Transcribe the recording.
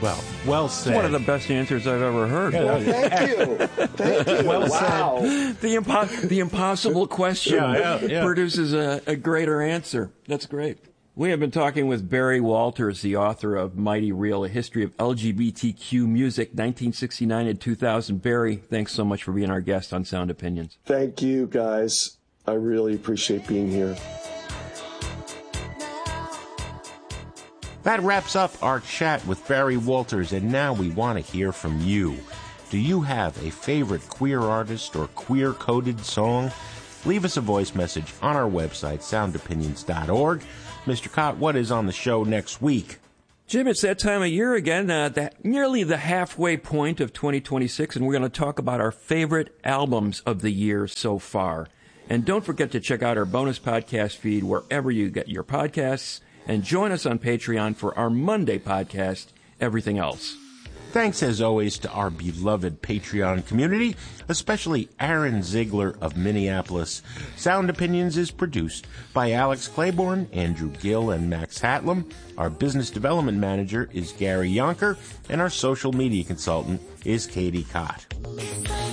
Well said. It's one of the best answers I've ever heard. Well, thank you. Thank you. Well wow. The impossible question Yeah. produces a greater answer. That's great. We have been talking with Barry Walters, the author of Mighty Real, A History of LGBTQ Music, 1969 and 2000. Barry, thanks so much for being our guest on Sound Opinions. Thank you, guys. I really appreciate being here. That wraps up our chat with Barry Walters, and now we want to hear from you. Do you have a favorite queer artist or queer-coded song? Leave us a voice message on our website, soundopinions.org. Mr. Cott, what is on the show next week? Jim, it's that time of year again, nearly the halfway point of 2026, and we're going to talk about our favorite albums of the year so far. And don't forget to check out our bonus podcast feed wherever you get your podcasts, and join us on Patreon for our Monday podcast, Everything Else. Thanks, as always, to our beloved Patreon community, especially Aaron Ziegler of Minneapolis. Sound Opinions is produced by Alex Claiborne, Andrew Gill, and Max Hatlam. Our business development manager is Gary Yonker, and our social media consultant is Katie Cott.